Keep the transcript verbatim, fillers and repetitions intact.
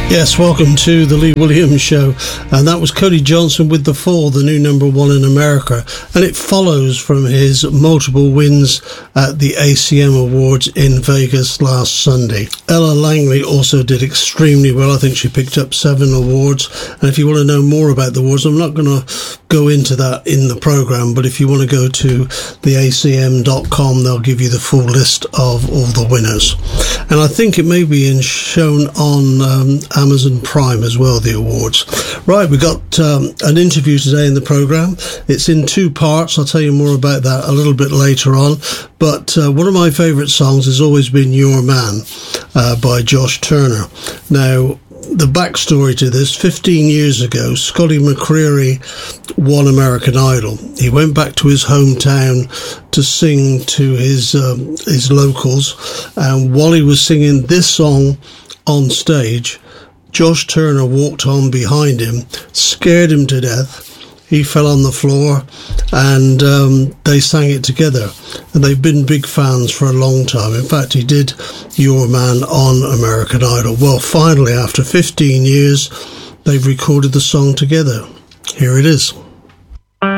Yes, welcome to the Lee Williams Show, and that was Cody Johnson with The Fall, the new number one in America, and it follows from his multiple wins at the A C M Awards in Vegas last Sunday. Ella Langley also did extremely well. I think she picked up seven awards, and if you want to know more about the awards, I'm not going to go into that in the program, but if you want to go to the A C M dot com, they'll give you the full list of all the winners, and I think it may be in, shown on um, Amazon Prime as well, the awards. Right, we got um, an interview today in the program. It's in two parts. I'll tell you more about that a little bit later on. But uh, one of my favourite songs has always been Your Man uh, by Josh Turner. Now, the backstory to this, fifteen years ago, Scotty McCreery won American Idol. He went back to his hometown to sing to his um, his locals, and while he was singing this song on stage, Josh Turner walked on behind him, scared him to death. He fell on the floor, and um, they sang it together. And they've been big fans for a long time. In fact, he did Your Man on American Idol. Well, finally, after fifteen years, they've recorded the song together. Here it is.